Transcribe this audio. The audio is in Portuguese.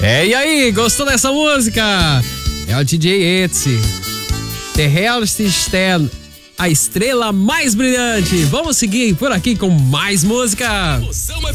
E aí, gostou dessa música? É o DJ Etzi, The Hellest Stand, a estrela mais brilhante. Vamos seguir por aqui com mais música. Moção